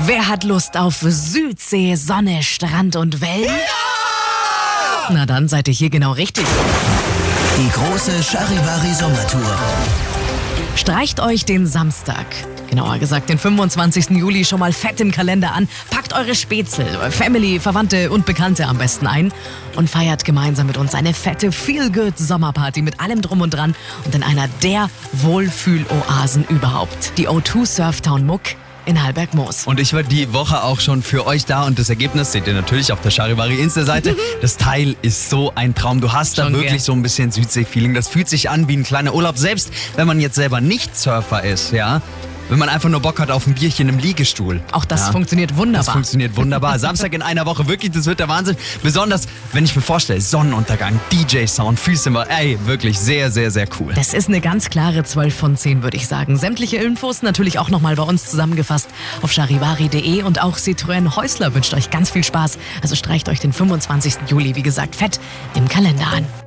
Wer hat Lust auf Südsee, Sonne, Strand und Wellen? Ja! Na dann seid ihr hier genau richtig. Die große Charivari-Sommertour. Streicht euch den Samstag, genauer gesagt den 25. Juli, schon mal fett im Kalender an. Packt eure Spätzle, Family, Verwandte und Bekannte am besten ein und feiert gemeinsam mit uns eine fette Feel-Good-Sommerparty mit allem Drum und Dran und in einer der Wohlfühl-Oasen überhaupt. Die O2 Surftown Muck in Hallberg-Moos. Und ich war die Woche auch schon für euch da und das Ergebnis seht ihr natürlich auf der Charivari Insta-Seite. Das Teil ist so ein Traum. Du hast da Schon wirklich gern. so ein bisschen Südsee-Feeling. Das fühlt sich an wie ein kleiner Urlaub. Selbst wenn man jetzt selber nicht Surfer ist, ja. Wenn man einfach nur Bock hat auf ein Bierchen im Liegestuhl. Auch das ja. funktioniert wunderbar. Das funktioniert wunderbar. Samstag in einer Woche, wirklich, das wird der Wahnsinn. Besonders, wenn ich mir vorstelle, Sonnenuntergang, DJ-Sound, Füße, ey, wirklich sehr, sehr, sehr cool. Das ist eine ganz klare 12 von 10, würde ich sagen. Sämtliche Infos natürlich auch nochmal bei uns zusammengefasst auf charivari.de und auch Citroën Häusler wünscht euch ganz viel Spaß. Also streicht euch den 25. Juli, wie gesagt, fett im Kalender an.